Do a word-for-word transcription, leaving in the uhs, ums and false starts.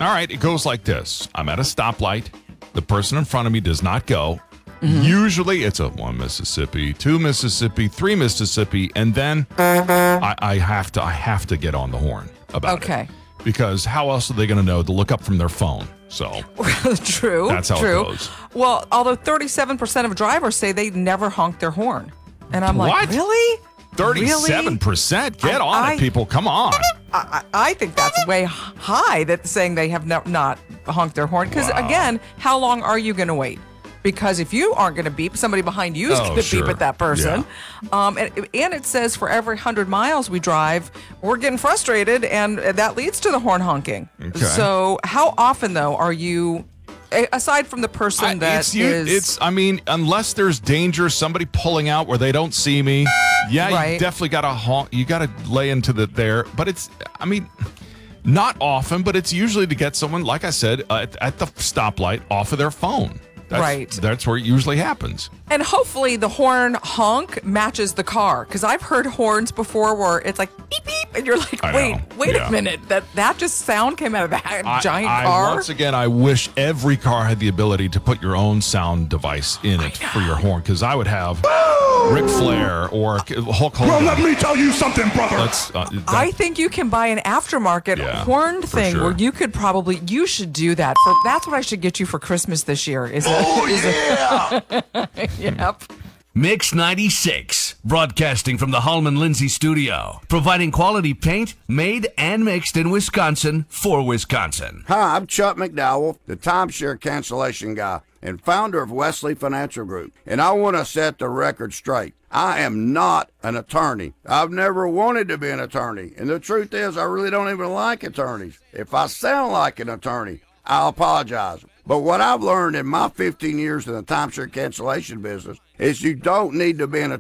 All right, it goes like this. I'm at a stoplight. The person in front of me does not go. Mm-hmm. Usually it's a one Mississippi, two Mississippi, three Mississippi, and then I, I have to I have to get on the horn about it. Okay. Because how else are they going to know to look up from their phone? So true. That's how true. it goes. Well, although thirty-seven percent of drivers say they never honk their horn. And I'm What? like, really? thirty-seven percent? Get I- on I- it, people. Come on. I, I I think that's way high that saying they have no, not honked their horn. Because Wow. again, how long are you going to wait? Because if you aren't going to beep, somebody behind you is Oh, going to sure. beep at that person. Um, and, and it says for every one hundred miles we drive, we're getting frustrated, and that leads to the horn honking. Okay. So how often, though, are you, a- aside from the person I, that it's, you, is... it's, I mean, unless there's danger, somebody pulling out where they don't see me, yeah, Right. you definitely got to honk. You got to lay into the there. But it's, I mean, not often, but it's usually to get someone, like I said, uh, at, at the stoplight off of their phone. That's, Right. That's where it usually happens. And hopefully the horn honk matches the car, because I've heard horns before where it's like beep beep, and you're like, I wait, know. wait Yeah. a minute, that that just sound came out of that I- giant I, car. Once again, I wish every car had the ability to put your own sound device in it for your horn, because I would have Ric Flair or Hulk Hogan. Well, let me tell you something, brother. That's, uh, that- I think you can buy an aftermarket Yeah, horn for thing sure. where you could probably you should do that for. That's what I should get you for Christmas this year. Is a, Oh, is yeah. a, yep. Mix ninety-six, broadcasting from the Hallman Lindsay studio, providing quality paint made and mixed in Wisconsin for Wisconsin. Hi, I'm Chuck McDowell, the timeshare cancellation guy and founder of Wesley Financial Group, and I want to set the record straight. I am not an attorney. I've never wanted to be an attorney, and the truth is I really don't even like attorneys. If I sound like an attorney, I'll apologize. But what I've learned in my fifteen years in the timeshare cancellation business is you don't need to be an